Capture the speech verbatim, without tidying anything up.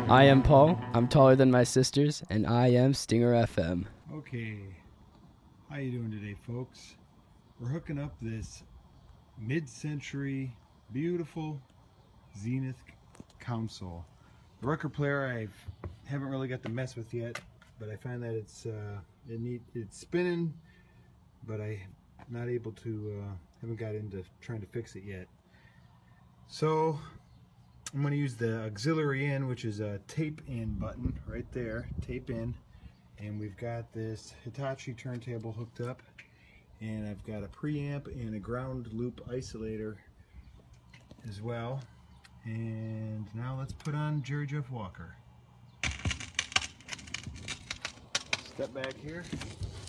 I am Paul. I'm taller than my sisters, and I am Stinger F M. Okay, how you doing today, folks? We're hooking up this mid-century, beautiful Zenith console. The record player I haven't really got to mess with yet, but I find that it's uh, it need it's spinning, but I'm not able to. Uh, haven't got into trying to fix it yet. So I'm going to use the auxiliary in, which is a tape in button right there, tape in, and we've got this Hitachi turntable hooked up, and I've got a preamp and a ground loop isolator as well. And now let's put on Jerry Jeff Walker. Step back here.